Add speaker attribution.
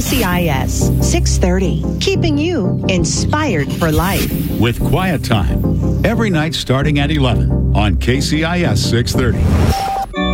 Speaker 1: KCIS 630, keeping you inspired for life.
Speaker 2: With Quiet Time, every night starting at 11 on KCIS 630.